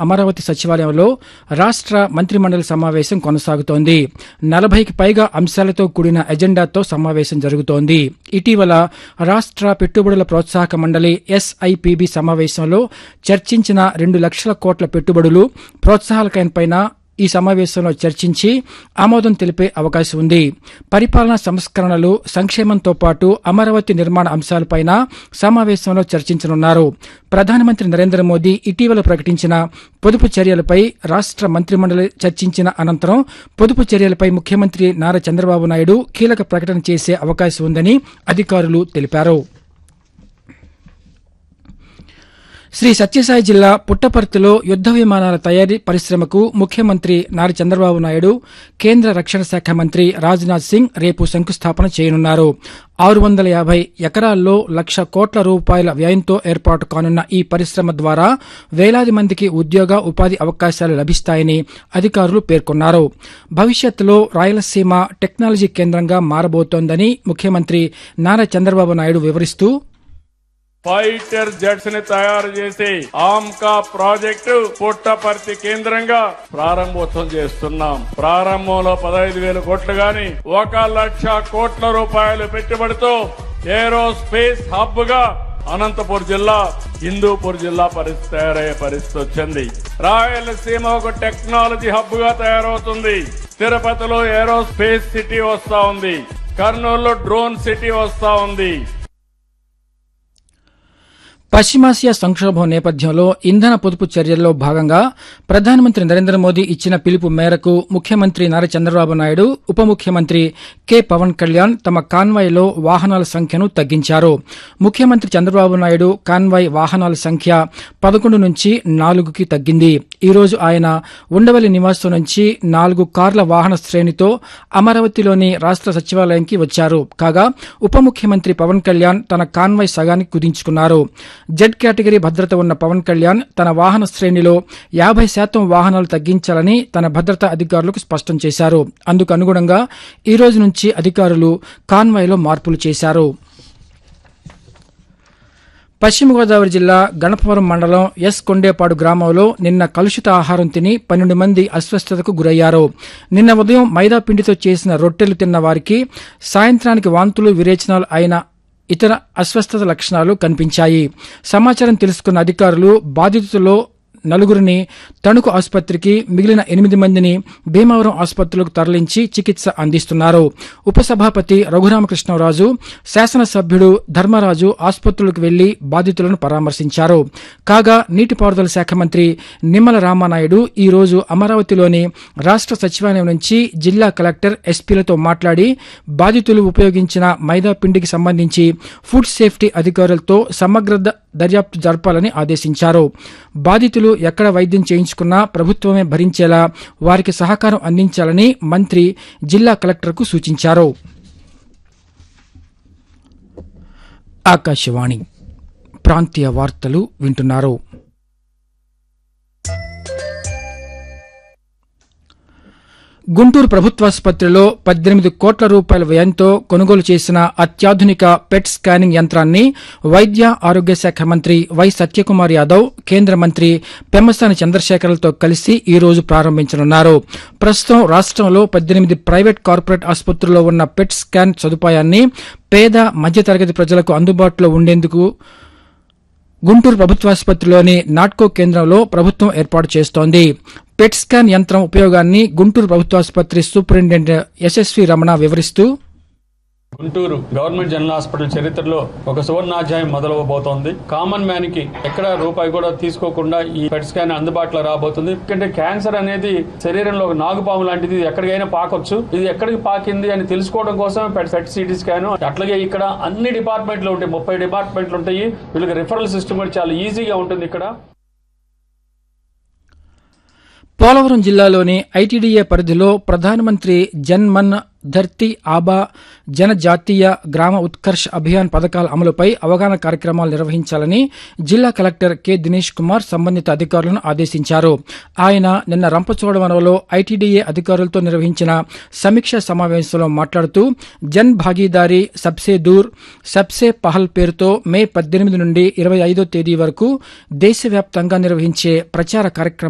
అమరావతి సచివాలయంలో రాష్ట్ర మంత్రిమండలి సమావేశం కొనసాగుతోంది. 40కి పైగా అంశాలతో కూడిన ఎజెండాతో సమావేశం జరుగుతోంది. ఇటీవల రాష్ట్ర పెట్టుబడుల ప్రోత్సాహక మండలి SIPB సమావేశంలో చర్చించిన 2 లక్షల కోట్ల పెట్టుబడులు ప్రోత్సాహకాలపైన ఈ సమావేశంలో చర్చించి ఆమోదం తెలిపే అవకాశం ఉంది. పరిపాలనా సంస్కరణలు, సంక్షేమంతో పాటు అమరావతి నిర్మాణ అంశాలపైన సమావేశంలో చర్చించనున్నారు. ప్రధానమంత్రి నరేంద్ర మోదీ ఇటీవల ప్రకటించిన పొదుపు చర్యలపై రాష్ట్ర మంత్రిమండలి చర్చించిన అనంతరం పొదుపు చర్యలపై ముఖ్యమంత్రి నారా చంద్రబాబు నాయుడు కీలక ప్రకటన చేసే అవకాశం ఉందని అధికారులు తెలిపారు. శ్రీ సత్యసాయి జిల్లా పుట్టపర్తిలో యుద్ద విమానాల తయారీ పరిశ్రమకు ముఖ్యమంత్రి నారా చంద్రబాబు నాయుడు, కేంద్ర రక్షణ శాఖ మంత్రి రాజ్నాథ్ సింగ్ రేపు శంకుస్థాపన చేయనున్నారు. 650 ఎకరాల్లో 1,00,000 కోట్ల రూపాయల వ్యయంతో ఏర్పాటు కానున్న ఈ పరిశ్రమ ద్వారా వేలాది మందికి ఉద్యోగ, ఉపాధి అవకాశాలు లభిస్తాయని అధికారులు పేర్కొన్నారు. భవిష్యత్తులో రాయలసీమ టెక్నాలజీ కేంద్రంగా మారబోతోందని ముఖ్యమంత్రి నారా చంద్రబాబు నాయుడు వివరిస్తూ, ఫైటర్ జెట్స్ ని తయారు చేసి ఆమ్కా ప్రాజెక్టు పుట్టపర్తి కేంద్రంగా ప్రారంభోత్సవం చేస్తున్నాం. ప్రారంభంలో 15,000 కోట్లు గాని 1,00,000 కోట్ల రూపాయలు పెట్టుబడితో ఏరోస్పేస్ హబ్ గా అనంతపూర్ జిల్లా, హిందూపూర్ జిల్లా తయారయ్యే పరిస్థితి వచ్చింది. రాయలసీమ ఒక టెక్నాలజీ హబ్ గా తయారవుతుంది. తిరుపతిలో ఏరోస్పేస్ సిటీ వస్తా ఉంది. కర్నూలులో డ్రోన్ సిటీ వస్తా ఉంది. పశ్చిమాసియా సంక్షోభం నేపథ్యంలో ఇంధన పొదుపు చర్యల్లో భాగంగా ప్రధానమంత్రి నరేంద్ర మోదీ ఇచ్చిన పిలుపు మేరకు ముఖ్యమంత్రి నారా చంద్రబాబు నాయుడు, ఉప ముఖ్యమంత్రి కె పవన్ కళ్యాణ్ తమ కాన్వాయ్లో వాహనాల సంఖ్యను తగ్గించారు. ముఖ్యమంత్రి చంద్రబాబు నాయుడు కాన్వాయ్ వాహనాల సంఖ్య 11 నుంచి 4కి తగ్గింది. ఈ రోజు ఆయన ఉండవల్లి నివాసం నుంచి 4 కార్ల వాహన శ్రేణితో అమరావతిలోని రాష్ట్ర సచివాలయానికి వచ్చారు. కాగా ఉప ముఖ్యమంత్రి పవన్ కళ్యాణ్ తన కాన్వాయ్ సగానికి కుదించుకున్నారు. జెడ్ కేటగిరీ భద్రత ఉన్న పవన్ కళ్యాణ్ తన వాహన శ్రేణిలో 50% వాహనాలు తగ్గించాలని తన భద్రతా అధికారులకు స్పష్టం చేశారు. అందుకు అనుగుణంగా ఈ రోజు నుంచి అధికారులు కాన్వాయ్లో మార్పులు చేశారు. పశ్చిమ గోదావరి జిల్లా గణపవరం మండలం కొండేపాడు గ్రామంలో నిన్న కలుషిత ఆహారం తిని 12 మంది అస్వస్థతకు గురయ్యారు. నిన్న ఉదయం మైదా పిండితో చేసిన రొట్టెలు తిన్న వారికి సాయంత్రానికి వాంతులు, విరేచనాలు అయిన ఇతర అస్వస్థత లక్షణాలు కనిపించాయి. సమాచారం తెలుసుకున్న అధికారులు బాధితుల్లో 4 తణుకు ఆసుపత్రికి, మిగిలిన 8 మందిని భీమవరం ఆసుపత్రులకు తరలించి చికిత్స అందిస్తున్నారు. ఉపసభాపతి రఘురామకృష్ణరాజు, శాసనసభ్యుడు ధర్మరాజు ఆసుపత్రులకు వెళ్లి బాధితులను పరామర్శించారు. కాగా నీటిపారుదల శాఖ మంత్రి నిమ్మల రామానాయుడు ఈ రోజు అమరావతిలోని రాష్ట్ర సచివాలయం నుంచి జిల్లా కలెక్టర్, ఎస్పీలతో మాట్లాడి బాధితులు ఉపయోగించిన మైదా పిండికి సంబంధించి ఫుడ్ సేఫ్టీ అధికారులతో సమగ్ర దర్యాప్తు జరపాలని ఆదేశించారు. బాధితులు ఎక్కడ వైద్యం చేయించుకున్నా ప్రభుత్వమే భరించేలా వారికి సహకారం అందించాలని మంత్రి జిల్లా కలెక్టర్కు సూచించారు. ఆకాశవాణి ప్రాంతీయ వార్తలు వింటున్నారు. గుంటూరు ప్రభుత్వాసుపత్రిలో 18 కోట్ల రూపాయల వ్యయంతో కొనుగోలు చేసిన అత్యాధునిక పెట్ స్కానింగ్ యంత్రాన్ని వైద్య ఆరోగ్య శాఖ మంత్రి వై సత్యకుమార్ యాదవ్, కేంద్ర మంత్రి పెమ్మసాని చంద్రశేఖర్లతో కలిసి ఈ రోజు ప్రారంభించనున్నారు. ప్రస్తుతం రాష్ట్రంలో 18 ప్రైవేట్, కార్పొరేట్ ఆసుపత్రుల్లో ఉన్న పెట్ స్కాన్ సదుపాయాన్ని పేద, మధ్యతరగతి ప్రజలకు అందుబాటులో ఉండేందుకు గుంటూరు ప్రభుత్వాసుపత్రిలోని నాట్కో కేంద్రంలో ప్రభుత్వం ఏర్పాటు చేస్తోంది. పెట్ స్కాన్ యంత్రం ఉపయోగాన్ని గుంటూరు ప్రభుత్వాసుపత్రి సూపరింటెండెంట్ యశస్వి రమణ వివరిస్తూ, గుంటూరు గవర్నమెంట్ జనరల్ హాస్పిటల్ చరిత్రలో ఒక సువర్ణాధ్యాయం మొదలవబోతోంది. కామన్ మ్యాన్ కి ఎక్కడ రూపాయి కూడా తీసుకోకుండా ఈ పెట్ స్కాన్ అందుబాటులో రాబోతుంది. ఎందుకంటే క్యాన్సర్ అనేది శరీరంలో ఒక నాగుపాము లాంటిది, ఎక్కడికైనా పాకొచ్చు. ఇది ఎక్కడికి పాకింది అని తెలుసుకోవడం కోసం పెట్ సిటీ స్కాన్. అట్లాగే ఇక్కడ అన్ని డిపార్ట్మెంట్లు ఉంటాయి, 30 డిపార్ట్మెంట్లు ఉంటాయి. వీళ్ళకి రిఫరల్ సిస్టమ్ కూడా చాలా ఈజీగా ఉంటుంది. ఇక్కడ పోలవరం జిల్లాలోని ఐటీడీఏ పరిధిలో ప్రధానమంత్రి జన్ మన్ ధర్తీ ఆబా జనజాతీయ గ్రామ ఉత్కర్ష్ అభియాన్ పథకాల అమలుపై అవగాహన కార్యక్రమాలు నిర్వహించాలని జిల్లా కలెక్టర్ కె దినేష్ కుమార్ సంబంధిత అధికారులను ఆదేశించారు. ఆయన నిన్న రంపచోడవరంలో ఐటీడీఏ అధికారులతో నిర్వహించిన సమీక్షా సమావేశంలో మాట్లాడుతూ జన్ భాగీదారీ సబ్సే దూర్ సబ్సే పహల్ పేరుతో మే 18 నుండి 25వ తేదీ వరకు దేశవ్యాప్తంగా నిర్వహించే ప్రచార కార్యక్రమం